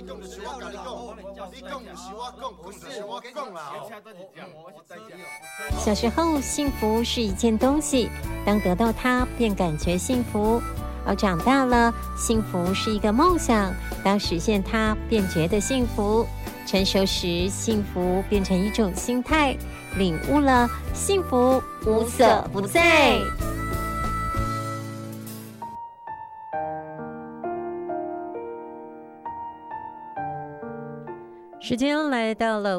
讲就是我甲你讲，你讲就是我讲，讲就是我讲啦。 小时候，幸福是一件东西，当得到它，便感觉幸福；而长大了，幸福是一个梦想，当实现它，便觉得幸福。成熟时，幸福变成一种心态，领悟了，幸福无所不在。时间来到了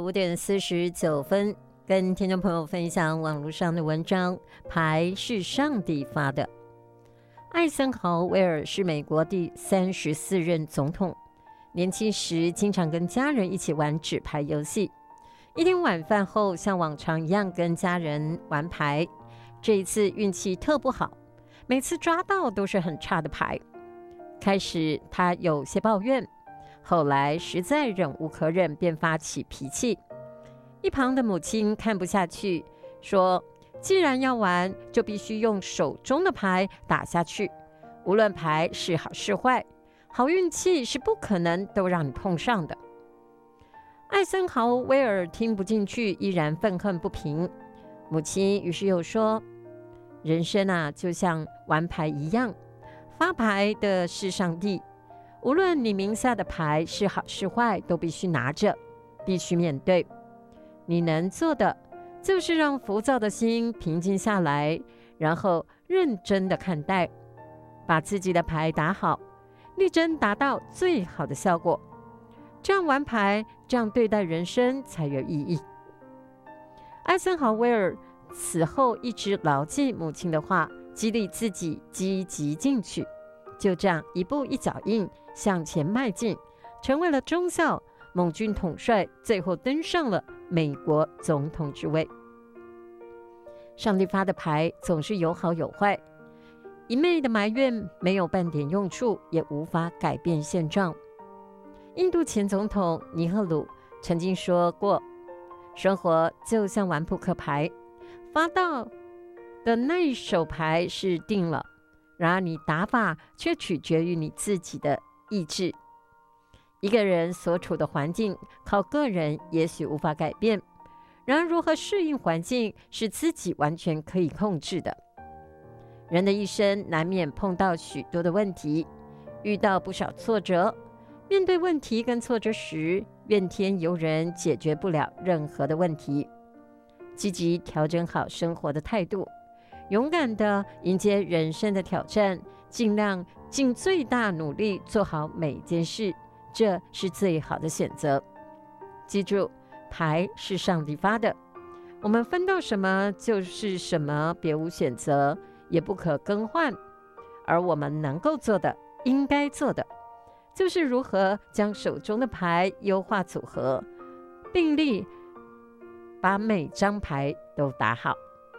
5:49，跟听众朋友分享网络上的文章。牌是上帝发的。艾森豪威尔是美国第34任总统，年轻时经常跟家人一起玩纸牌游戏。一天晚饭后，像往常一样跟家人玩牌。这一次运气特不好，每次抓到都是很差的牌。开始他有些抱怨，后来实在忍无可忍，便发起脾气。一旁的母亲看不下去，说：既然要玩，就必须用手中的牌打下去，无论牌是好是坏，好运气是不可能都让你碰上的。艾森豪威尔听不进去，依然愤恨不平。母亲于是又说：人生啊，就像玩牌一样，发牌的是上帝，无论你名下的牌是好是坏，都必须拿着，必须面对。你能做的就是让浮躁的心平静下来，然后认真的看待，把自己的牌打好，力争达到最好的效果。这样玩牌，这样对待人生才有意义。艾森豪威尔此后一直牢记母亲的话，激励自己积极进取，就这样一步一脚印向前迈进，成为了中校盟军统帅，最后登上了美国总统之位。上帝发的牌总是有好有坏，一昧的埋怨没有半点用处，也无法改变现状。印度前总统尼赫鲁曾经说过，生活就像玩扑克牌，发到的那一手牌是定了，然而你打法却取决于你自己的意志。一个人所处的环境靠个人也许无法改变，然而如何适应环境是自己完全可以控制的。人的一生难免碰到许多的问题，遇到不少挫折。面对问题跟挫折时，怨天尤人解决不了任何的问题。积极调整好生活的态度，勇敢地迎接人生的挑战，尽量尽最大努力做好每件事，这是最好的选择。记住，牌是上帝发的，我们分到什么就是什么，别无选择，也不可更换。而我们能够做的，应该做的，就是如何将手中的牌优化组合，并力把每张牌都打好。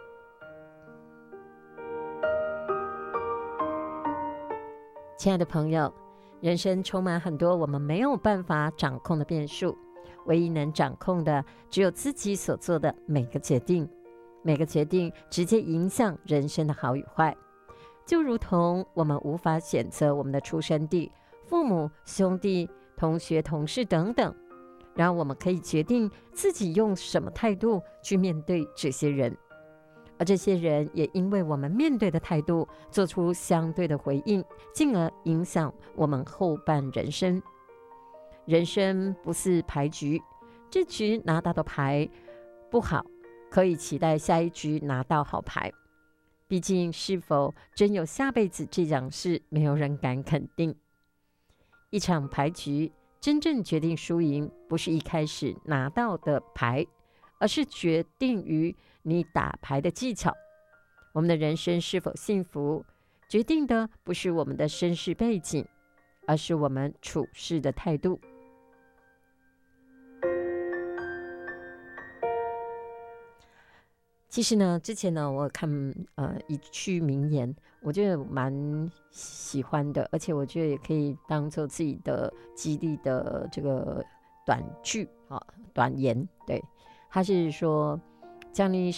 亲爱的朋友，人生充满很多我们没有办法掌控的变数，唯一能掌控的只有自己所做的每个决定。每个决定直接影响人生的好与坏，就如同我们无法选择我们的出生地、父母、兄弟、同学、同事等等，然后我们可以决定自己用什么态度去面对这些人，而这些人也因为我们面对的态度做出相对的回应，进而影响我们后半人生。人生不是牌局，这局拿到的牌不好，可以期待下一局拿到好牌。毕竟是否真有下辈子这档事，没有人敢肯定。一场牌局真正决定输赢，不是一开始拿到的牌，而是决定于你打牌的技巧。我们的人生是否幸福，决定的不是我们的身世背景，而是我们处事的态度。其实呢，之前呢，我看一句名言，我觉得蛮喜欢的，而且我觉得也可以当做自己的激励的这个短句啊，短言。对，他是说，将你